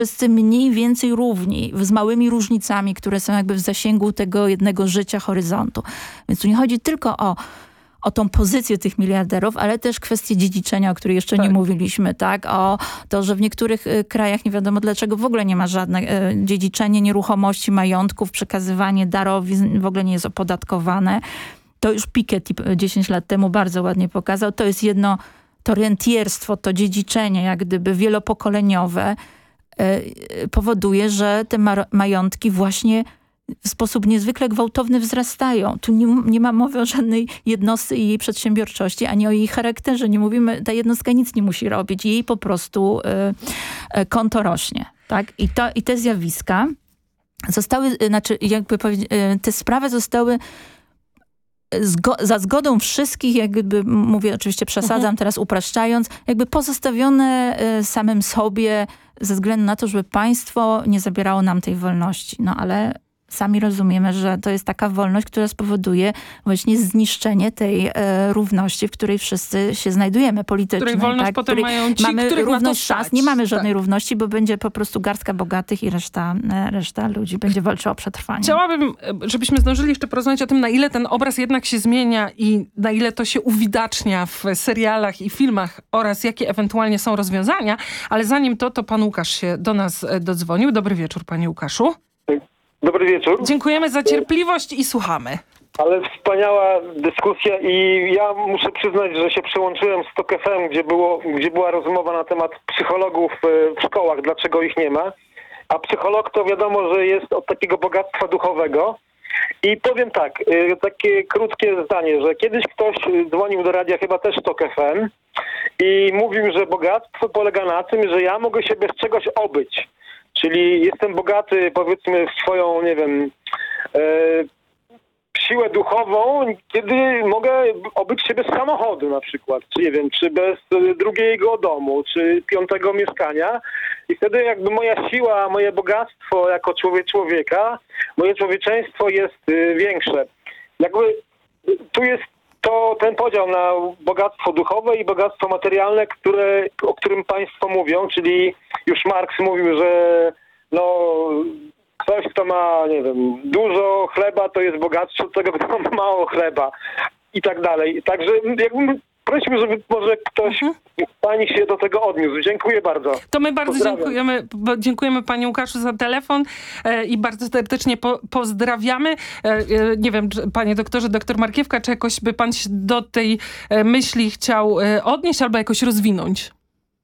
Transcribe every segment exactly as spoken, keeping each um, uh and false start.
wszyscy mniej więcej równi, z małymi różnicami, które są jakby w zasięgu tego jednego życia, horyzontu. Więc tu nie chodzi tylko o o tą pozycję tych miliarderów, ale też kwestię dziedziczenia, o której jeszcze tak. nie mówiliśmy, tak? O to, że w niektórych y, krajach nie wiadomo dlaczego w ogóle nie ma żadnych y, dziedziczenie nieruchomości, majątków, przekazywanie darowizn w ogóle nie jest opodatkowane. To już Piketty dziesięć lat temu bardzo ładnie pokazał. To jest jedno, to rentierstwo, to dziedziczenie jak gdyby wielopokoleniowe y, y, powoduje, że te ma- majątki właśnie w sposób niezwykle gwałtowny wzrastają. Tu nie, nie ma mowy o żadnej jednostce i jej przedsiębiorczości, ani o jej charakterze. Nie mówimy, ta jednostka nic nie musi robić. Jej po prostu y, y, konto rośnie. Tak? I, to, I te zjawiska zostały, y, znaczy jakby y, te sprawy zostały Zgo- za zgodą wszystkich, jakby mówię, oczywiście przesadzam, mhm. teraz upraszczając, jakby pozostawione y, samym sobie ze względu na to, żeby państwo nie zabierało nam tej wolności. No ale sami rozumiemy, że to jest taka wolność, która spowoduje właśnie zniszczenie tej e, równości, w której wszyscy się znajdujemy politycznej. Której wolność tak? potem której mają ci, mamy których równość szans, nie mamy żadnej tak. równości, bo będzie po prostu garstka bogatych i reszta, reszta ludzi będzie walczyła o przetrwanie. Chciałabym, żebyśmy zdążyli jeszcze porozmawiać o tym, na ile ten obraz jednak się zmienia i na ile to się uwidacznia w serialach i filmach oraz jakie ewentualnie są rozwiązania, ale zanim to, to pan Łukasz się do nas dodzwonił. Dobry wieczór, panie Łukaszu. Dobry wieczór. Dziękujemy za cierpliwość i słuchamy. Ale wspaniała dyskusja i ja muszę przyznać, że się przyłączyłem z Tok F M, gdzie, było, gdzie była rozmowa na temat psychologów w szkołach, dlaczego ich nie ma. A psycholog to wiadomo, że jest od takiego bogactwa duchowego. I powiem tak, takie krótkie zdanie, że kiedyś ktoś dzwonił do radia, chyba też Tok F M i mówił, że bogactwo polega na tym, że ja mogę się bez czegoś obyć. Czyli jestem bogaty, powiedzmy, w swoją, nie wiem, e, siłę duchową, kiedy mogę obyć się bez samochodu na przykład, czy nie wiem, czy bez drugiego domu, czy piątego mieszkania. I wtedy jakby moja siła, moje bogactwo jako człowiek człowieka, moje człowieczeństwo jest y, większe. Jakby tu jest to ten podział na bogactwo duchowe i bogactwo materialne, które, o którym państwo mówią, czyli już Marks mówił, że no ktoś, kto ma, nie wiem, dużo chleba, to jest bogatszy od tego, kto ma mało chleba i tak dalej. Także jakbym prosił, żeby może ktoś mhm. pani się do tego odniósł. Dziękuję bardzo. To my bardzo dziękujemy, dziękujemy panie Łukaszu za telefon e, i bardzo serdecznie po, pozdrawiamy. E, e, nie wiem, panie doktorze, doktor Markiewka, czy jakoś by pan się do tej e, myśli chciał e, odnieść albo jakoś rozwinąć?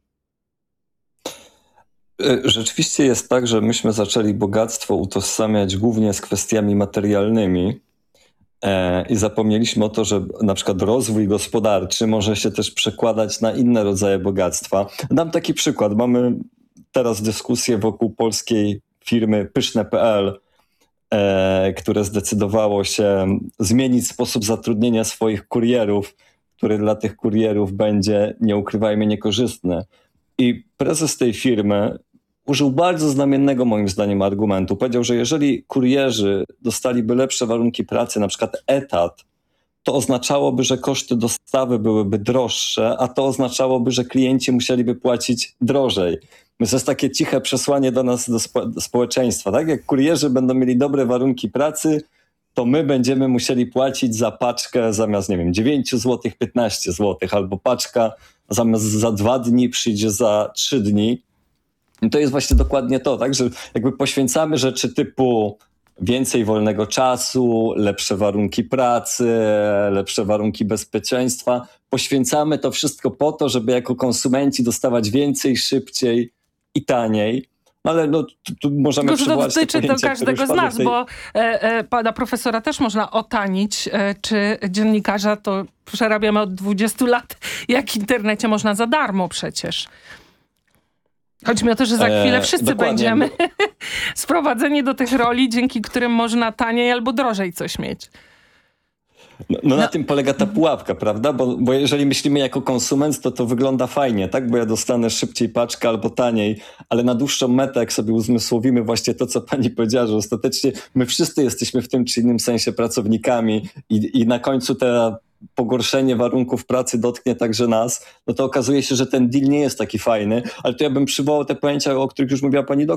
Rzeczywiście jest tak, że myśmy zaczęli bogactwo utożsamiać głównie z kwestiami materialnymi e, i zapomnieliśmy o to, że na przykład rozwój gospodarczy może się też przekładać na inne rodzaje bogactwa. Dam taki przykład. Mamy teraz dyskusję wokół polskiej firmy pyszne kropka p l, e, które zdecydowało się zmienić sposób zatrudnienia swoich kurierów, który dla tych kurierów będzie, nie ukrywajmy, niekorzystny. I prezes tej firmy użył bardzo znamiennego moim zdaniem argumentu. Powiedział, że jeżeli kurierzy dostaliby lepsze warunki pracy, na przykład etat, to oznaczałoby, że koszty dostawy byłyby droższe, a to oznaczałoby, że klienci musieliby płacić drożej. To jest takie ciche przesłanie do nas, do, spo, do społeczeństwa. Tak? Jak kurierzy będą mieli dobre warunki pracy, to my będziemy musieli płacić za paczkę zamiast, nie wiem, dziewięć złotych, piętnaście złotych, albo paczka zamiast za dwa dni przyjdzie za trzy dni. I to jest właśnie dokładnie to, tak, że jakby poświęcamy rzeczy typu więcej wolnego czasu, lepsze warunki pracy, lepsze warunki bezpieczeństwa. Poświęcamy to wszystko po to, żeby jako konsumenci dostawać więcej, szybciej i taniej. Ale no, tu, tu możemy Tylko, że to dotyczy to pojęcia, każdego z nas, tej... bo e, e, pana profesora też można otanić, e, czy dziennikarza to przerabiamy od dwudziestu lat, jak w internecie można za darmo przecież. Chodzi mi o to, że za chwilę wszyscy eee, będziemy sprowadzeni do tych roli, dzięki którym można taniej albo drożej coś mieć. No, no na no. tym polega ta pułapka, prawda? Bo, bo jeżeli myślimy jako konsument, to to wygląda fajnie, tak? Bo ja dostanę szybciej paczkę albo taniej, ale na dłuższą metę, jak sobie uzmysłowimy właśnie to, co pani powiedziała, że ostatecznie my wszyscy jesteśmy w tym czy innym sensie pracownikami i, i na końcu ta pogorszenie warunków pracy dotknie także nas, no to okazuje się, że ten deal nie jest taki fajny, ale to ja bym przywołał te pojęcia, o których już mówiła pani doktor,